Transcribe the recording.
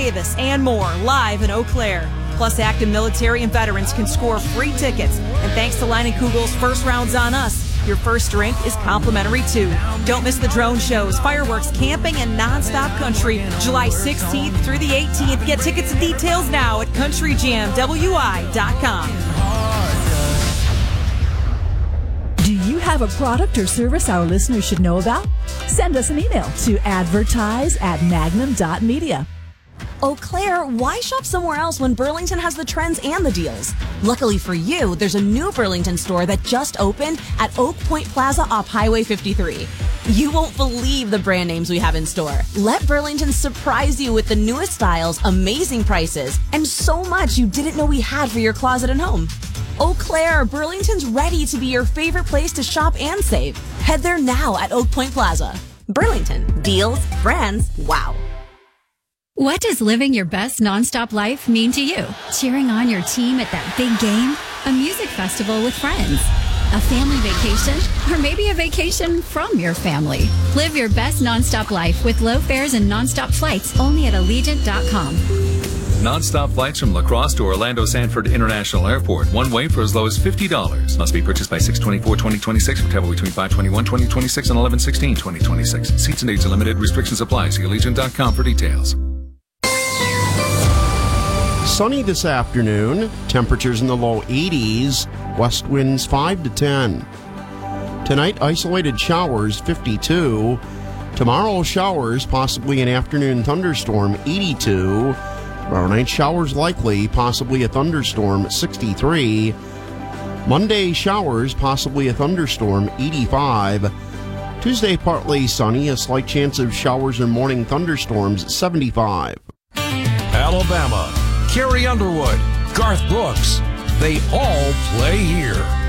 Davis, and more live in Eau Claire. Plus, active military and veterans can score free tickets. And thanks to Leinenkugels' First Rounds on Us, your first drink is complimentary too. Don't miss the drone shows, fireworks, camping, and nonstop country. July 16th through the 18th. Get tickets and details now at CountryJamWI.com. Do you have a product or service our listeners should know about? Send us an email to advertise@magnum.media. Eau Claire, why shop somewhere else when Burlington has the trends and the deals? Luckily for you, there's a new Burlington store that just opened at Oak Point Plaza off Highway 53. You won't believe the brand names we have in store. Let Burlington surprise you with the newest styles, amazing prices, and so much you didn't know we had for your closet and home. Eau Claire, Burlington's ready to be your favorite place to shop and save. Head there now at Oak Point Plaza. Burlington, deals, brands, wow. What does living your best nonstop life mean to you? Cheering on your team at that big game? A music festival with friends? A family vacation? Or maybe a vacation from your family? Live your best nonstop life with low fares and nonstop flights only at Allegiant.com. Non-stop flights from La Crosse to Orlando Sanford International Airport. One way for as low as $50. Must be purchased by 6/24/2026 for travel between 5/21/2026 and 11/16/2026. Seats and dates are limited. Restrictions apply. See Allegiant.com for details. Sunny this afternoon. Temperatures in the low 80s. West winds 5 to 10. Tonight, isolated showers 52. Tomorrow, showers, possibly an afternoon thunderstorm 82. Tomorrow night, showers likely, possibly a thunderstorm 63. Monday, showers, possibly a thunderstorm 85. Tuesday, partly sunny, a slight chance of showers and morning thunderstorms 75. Alabama, Carrie Underwood, Garth Brooks, they all play here.